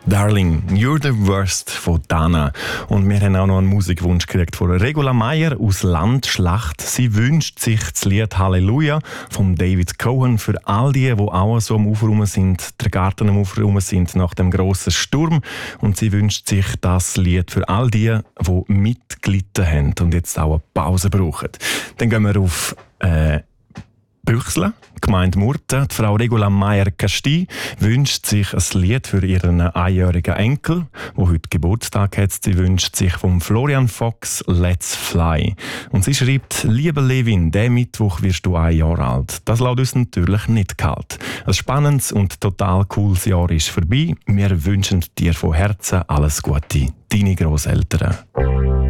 Darling, you're the worst von Dana. Und wir haben auch noch einen Musikwunsch gekriegt von Regula Meyer aus Landschlacht. Sie wünscht sich das Lied Halleluja von David Cohen für all die auch so am Ufer rum sind, der Garten am Ufer rum sind nach dem grossen Sturm. Und sie wünscht sich das Lied für all die mitgelitten haben und jetzt auch eine Pause brauchen. Dann gehen wir auf Büchsle, Gemeinde Murten. Die Frau Regula Meyer-Casti wünscht sich ein Lied für ihren einjährigen Enkel, der heute Geburtstag hat. Sie wünscht sich von Florian Fox «Let's Fly». Und sie schreibt: «Liebe Levin, diesen Mittwoch wirst du 1 Jahr alt. Das lässt uns natürlich nicht kalt. Ein spannendes und total cooles Jahr ist vorbei. Wir wünschen dir von Herzen alles Gute. Deine Grosseltern.»